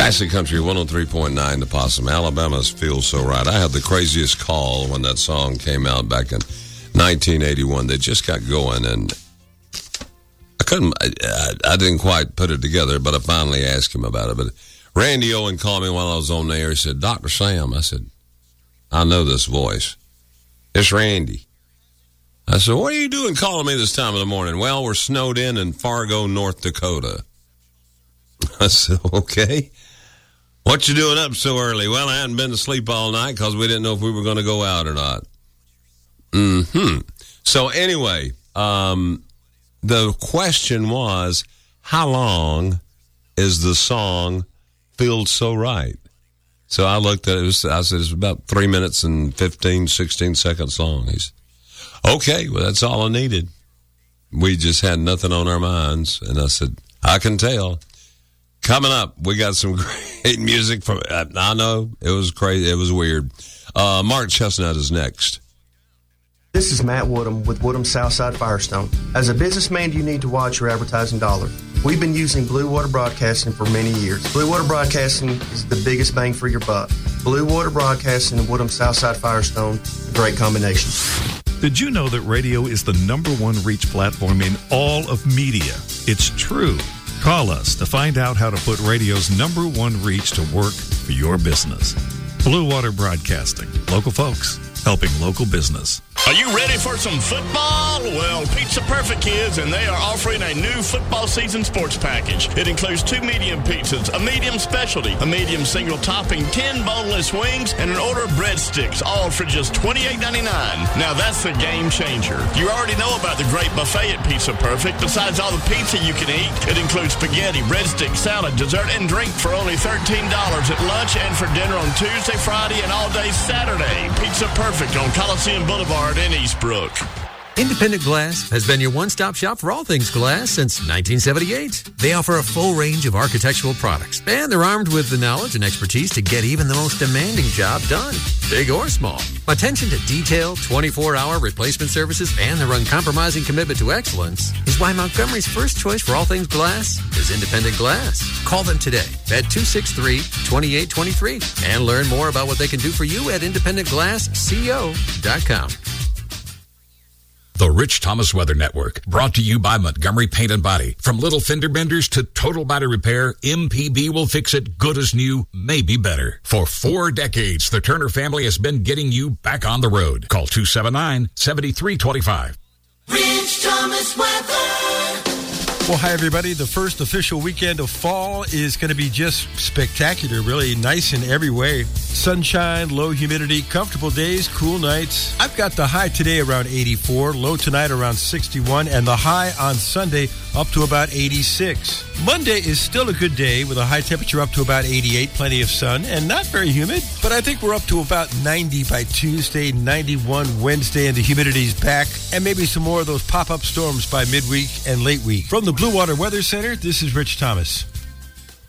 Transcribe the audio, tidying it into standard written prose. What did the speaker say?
Classic Country 103.9 The Possum. Alabama's Feels So Right. I had the craziest call when that song came out back in 1981. They just got going, and I didn't quite put it together, but I finally asked him about it. But Randy Owen called me while I was on the air. He said, Dr. Sam. I said, I know this voice. It's Randy. I said, what are you doing calling me this time of the morning? Well, we're snowed in Fargo, North Dakota. I said, okay. What you doing up so early? Well, I hadn't been to sleep all night because we didn't know if we were going to go out or not. So anyway, the question was, how long is the song Feels So Right? So I looked at it. I said, it's about 3 minutes and 15, 16 seconds long. He said, okay, well, that's all I needed. We just had nothing on our minds. And I said, I can tell. Coming up, we got some great music from, I know, it was crazy. It was weird. Mark Chestnut is next. This is Matt Woodham with Woodham Southside Firestone. As a businessman, you need to watch your advertising dollar. We've been using Blue Water Broadcasting for many years. Blue Water Broadcasting is the biggest bang for your buck. Blue Water Broadcasting and Woodham Southside Firestone, a great combination. Did you know that radio is the #1 reach platform in all of media? It's true. Call us to find out how to put radio's #1 reach to work for your business. Blue Water Broadcasting. Local folks helping local business. Are you ready for some football? Well, Pizza Perfect is, and they are offering a new football season sports package. It includes 2 medium pizzas, a medium specialty, a medium single topping, 10 boneless wings, and an order of breadsticks, all for just $28.99. Now, that's the game changer. You already know about the great buffet at Pizza Perfect. Besides all the pizza you can eat, it includes spaghetti, breadsticks, salad, dessert, and drink for only $13 at lunch and for dinner on Tuesday, Friday, and all day Saturday. Pizza Perfect on Coliseum Boulevard in Eastbrook. Independent Glass has been your one-stop shop for all things glass since 1978. They offer a full range of architectural products, and they're armed with the knowledge and expertise to get even the most demanding job done, big or small. Attention to detail, 24-hour replacement services, and their uncompromising commitment to excellence is why Montgomery's first choice for all things glass is Independent Glass. Call them today at 263-2823 and learn more about what they can do for you at independentglassco.com. The Rich Thomas Weather Network, brought to you by Montgomery Paint and Body. From little fender benders to total body repair, MPB will fix it good as new, maybe better. For 4 decades, the Turner family has been getting you back on the road. Call 279-7325. Rich Thomas Weather. Well, hi, everybody. The first official weekend of fall is going to be just spectacular, really nice in every way. Sunshine, low humidity, comfortable days, cool nights. I've got the high today around 84, low tonight around 61, and the high on Sunday up to about 86. Monday is still a good day with a high temperature up to about 88, plenty of sun, and not very humid. But I think we're up to about 90 by Tuesday, 91 Wednesday, and the humidity's back, and maybe some more of those pop-up storms by midweek and late week. From the Blue Water Weather Center, this is Rich Thomas.